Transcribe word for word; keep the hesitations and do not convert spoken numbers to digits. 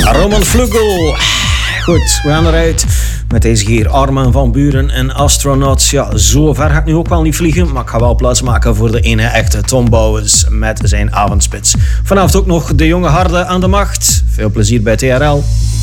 Roman Vlugel. Goed, we gaan eruit met deze hier Armin van Buuren en Astronauts. Ja, zo ver ga ik nu ook wel niet vliegen, maar ik ga wel plaats maken voor de ene echte Tom Bouwens met zijn avondspits. Vanavond ook nog de jonge harde aan de macht. Veel plezier bij T R L.